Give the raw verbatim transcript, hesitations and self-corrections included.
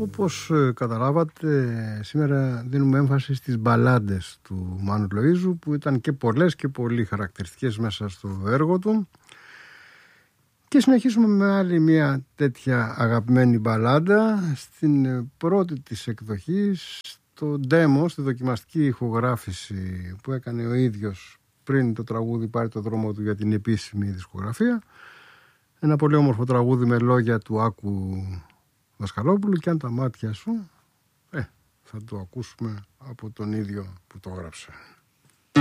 Όπως καταλάβατε, σήμερα δίνουμε έμφαση στις μπαλάντες του Μάνου Λοΐζου, που ήταν και πολλές και πολύ χαρακτηριστικές μέσα στο έργο του. Και συνεχίσουμε με άλλη μια τέτοια αγαπημένη μπαλάντα στην πρώτη της εκδοχή, στο demo, στη δοκιμαστική ηχογράφηση που έκανε ο ίδιος πριν το τραγούδι πάρει το δρόμο του για την επίσημη δισκογραφία. Ένα πολύ όμορφο τραγούδι με λόγια του Άκου Δασκαλόπουλου, και αν τα μάτια σου, ε, θα το ακούσουμε από τον ίδιο που το έγραψε.